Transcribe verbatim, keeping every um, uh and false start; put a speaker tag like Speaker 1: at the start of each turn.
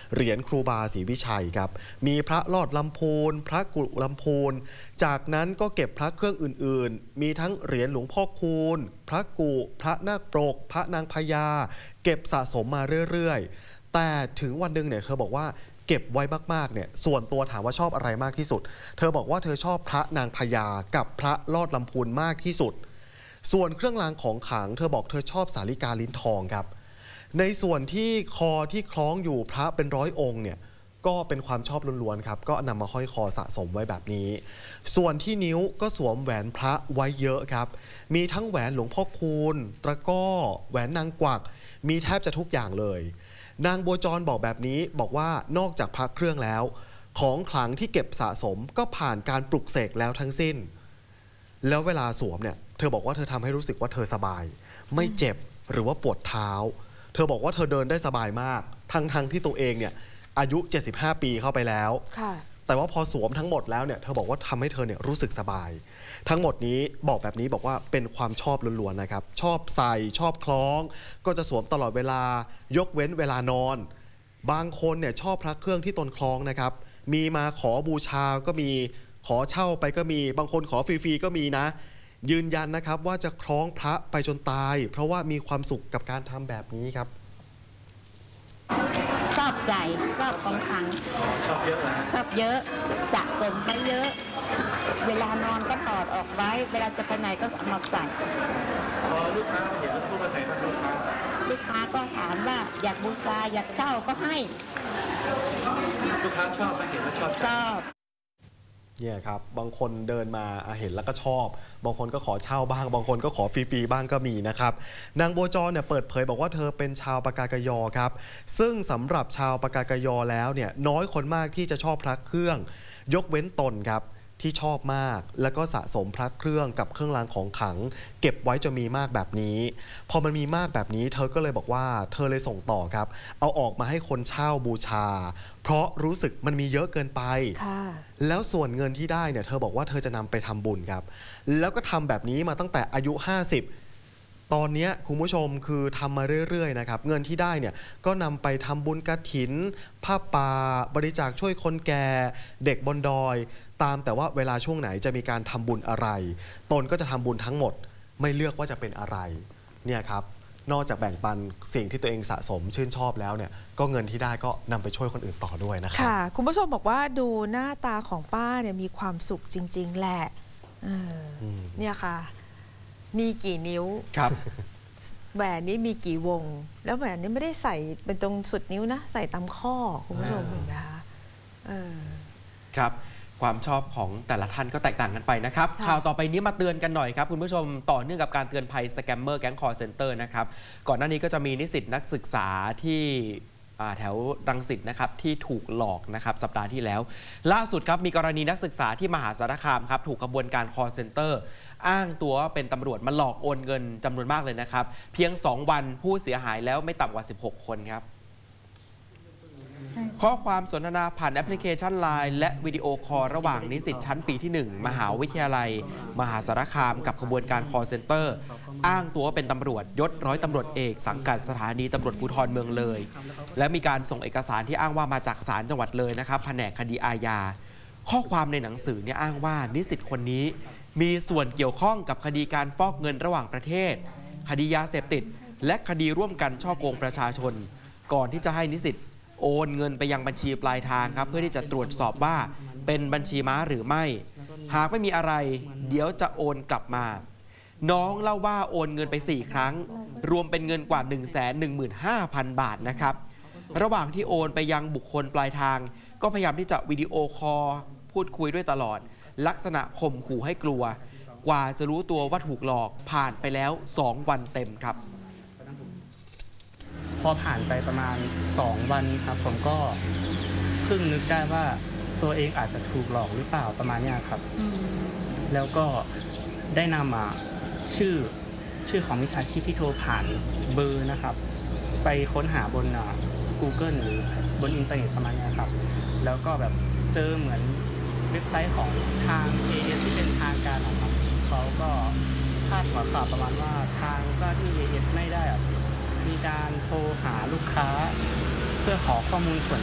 Speaker 1: เหรียญครูบาศรีวิชัยครับมีพระลอดลำพูนพระกุลำพูนจากนั้นก็เก็บพระเครื่องอื่นๆมีทั้งเหรียญหลวงพ่อคูณพระกุพระนาคปรกพระนางพญาเก็บสะสมมาเรื่อยๆแต่ถึงวันหนึ่งเนี่ยเธอบอกว่าเก็บไว้มากๆเนี่ยส่วนตัวถามว่าชอบอะไรมากที่สุดเธอบอกว่าเธอชอบพระนางพญากับพระลอดลำพูนมากที่สุดส่วนเครื่องรางของขลังเธอบอกเธอชอบสาลิกาลิ้นทองครับในส่วนที่คอที่คล้องอยู่พระเป็นร้อยองค์เนี่ยก็เป็นความชอบล้วนๆครับก็นำมาห้อยคอสะสมไว้แบบนี้ส่วนที่นิ้วก็สวมแหวนพระไว้เยอะครับมีทั้งแหวนหลวงพ่อคูณตะกร้อแหวนนางกวักมีแทบจะทุกอย่างเลยนางบัวจรบอกแบบนี้บอกว่านอกจากพระเครื่องแล้วของขลังที่เก็บสะสมก็ผ่านการปลุกเสกแล้วทั้งสิ้นแล้วเวลาสวมเนี่ยเธอบอกว่าเธอทำให้รู้สึกว่าเธอสบายไม่เจ็บหรือว่าปวดเท้าเธอบอกว่าเธอเดินได้สบายมากทั้งทั้งที่ตัวเองเนี่ยอายุเจ็ดสิบห้าปีเข้าไปแล้วแต่ว่าพอสวมทั้งหมดแล้วเนี่ยเธอบอกว่าทำให้เธอเนี่ยรู้สึกสบายทั้งหมดนี้บอกแบบนี้บอกว่าเป็นความชอบล้วนๆนะครับชอบใส่ชอบคล้องก็จะสวมตลอดเวลายกเว้นเวลานอนบางคนเนี่ยชอบพระเครื่องที่ตนคล้องนะครับมีมาขอบูชาก็มีขอเช่าไปก็มีบางคนขอฟรีๆก็มีนะยืนยันนะครับว่าจะคล้องพระไปจนตายเพราะว่ามีความสุขกับการทำแบบนี้ครับ
Speaker 2: ชอบใจชอบของขลังชอบเยอะนะชอบเยอะจะเติมไปเยอะเวลานอนก็ถอดออกไว้เวลาจะไปไหนก็เอามาใส่
Speaker 3: พอลูกค้าเห็นลูกค้าไหนบ้างลูกค้า
Speaker 2: ลูกค้าก็ถามว่าอยากบูชาอยากเช่าก็ให้
Speaker 3: ลูกค้าชอบไหมเห็นแล้วชอบ
Speaker 2: ชอบ
Speaker 1: เนี่ยครับบางคนเดินมาเห็นแล้วก็ชอบบางคนก็ขอเช่าบ้างบางคนก็ขอฟรีๆบ้างก็มีนะครับนางบัวจรเนี่ยเปิดเผยบอกว่าเธอเป็นชาวปากากยอครับซึ่งสำหรับชาวปากากยอแล้วเนี่ยน้อยคนมากที่จะชอบพระเครื่องยกเว้นตนครับที่ชอบมากแล้วก็สะสมพระเครื่องกับเครื่องรางของขลังเก็บไว้จะมีมากแบบนี้พอมันมีมากแบบนี้เธอก็เลยบอกว่าเธอเลยส่งต่อครับเอาออกมาให้คนเช่าบูชาเพราะรู้สึกมันมีเยอะเกินไปแล้วส่วนเงินที่ได้เนี่ยเธอบอกว่าเธอจะนำไปทำบุญครับแล้วก็ทำแบบนี้มาตั้งแต่อายุห้าสิบตอนนี้คุณผู้ชมคือทำมาเรื่อยๆนะครับเงินที่ได้เนี่ยก็นำไปทำบุญกฐินผ้าป่าบริจาคช่วยคนแก่เด็กบนดอยตามแต่ว่าเวลาช่วงไหนจะมีการทำบุญอะไรตนก็จะทำบุญทั้งหมดไม่เลือกว่าจะเป็นอะไรเนี่ยครับนอกจากแบ่งปันสิ่งที่ตัวเองสะสมชื่นชอบแล้วเนี่ยก็เงินที่ได้ก็นำไปช่วยคนอื่นต่อด้วยนะครับ
Speaker 4: ค่ะคุณผู้ชมบอกว่าดูหน้าตาของป้าเนี่ยมีความสุขจริงๆแหละเนี่ยค่ะมีกี่นิ้ว
Speaker 1: ครับ
Speaker 4: แหวนนี้มีกี่วงแล้วแหวนนี้ไม่ได้ใส่เป็นตรงสุดนิ้วนะใส่ตามข้อคุณผู้ชมเห็นไหมคะ
Speaker 5: ครับความชอบของแต่ละท่านก็แตกต่างกันไปนะครับข่าวต่อไปนี้มาเตือนกันหน่อยครับคุณผู้ชมต่อเนื่องกับการเตือนภัยสแกมเมอร์แก๊งคอลเซ็นเตอร์นะครับก่อนหน้านี้ก็จะมีนิสิตนักศึกษาที่แถวรังสิตนะครับที่ถูกหลอกนะครับสัปดาห์ที่แล้วล่าสุดครับมีกรณีนักศึกษาที่มหาสารคามครับถูกกระบวนการคอลเซ็นเตอร์อ้างตัวเป็นตำรวจมาหลอกโอนเงินจำนวนมากเลยนะครับเพียงสองวันผู้เสียหายแล้วไม่ต่ำกว่าสิบหกคนครับข้อความสนทนาผ่านแอปพลิเคชัน ไลน์ และวิดีโอคอลระหว่างนิสิตชั้นปีที่หนึ่งมหาวิทยาลัยมหาสารคามกับขบวนการคอลเซ็นเตอร์อ้างตัวเป็นตำรวจยศร้อยตำรวจเอกสังกัดสถานีตำรวจภูธรเมืองเลยและมีการส่งเอกสารที่อ้างว่ามาจากศาลจังหวัดเลยนะครับแผนกคดีอาญาข้อความในหนังสือเนี่ยอ้างว่านิสิตคนนี้มีส่วนเกี่ยวข้องกับคดีการฟอกเงินระหว่างประเทศคดียาเสพติดและคดีร่วมกันฉ้อโกงประชาชนก่อนที่จะให้นิสิตโอนเงินไปยังบัญชีปลายทางครับเพื่อที่จะตรวจสอบว่าเป็นบัญชีม้าหรือไม่หากไม่มีอะไรเดี๋ยวจะโอนกลับมาน้องเล่าว่าโอนเงินไปสี่ครั้งรวมเป็นเงินกว่า หนึ่งแสนหนึ่งหมื่นห้าพัน บาทนะครับระหว่างที่โอนไปยังบุคคลปลายทางก็พยายามที่จะวิดีโอคอลพูดคุยด้วยตลอดลักษณะข่มขู่ให้กลัวกว่าจะรู้ตัวว่าถูกหลอกผ่านไปแล้วสองวันเต็มครับ
Speaker 6: พอผ่านไปประมาณสองวันครับผมก็เพิ่งนึกได้ว่าตัวเองอาจจะถูกหลอกหรือเปล่าประมาณนี้ครับแล้วก็ได้นำมาชื่อชื่อของมิจฉาชีพที่โทรผ่านเบอร์นะครับไปค้นหาบน Google หรือบนอินเทอร์เน็ตประมาณนี้ครับแล้วก็แบบเจอเหมือนเว็บไซต์ของทาง เอ เอส ที่เป็นทางการนะครับเขาก็พาดหัวข่าวประมาณว่าทางเจ้าหน้าที่ เอ เอส ไม่ได้มีการโทรหาลูกค้าเพื่อขอข้อมูลส่วน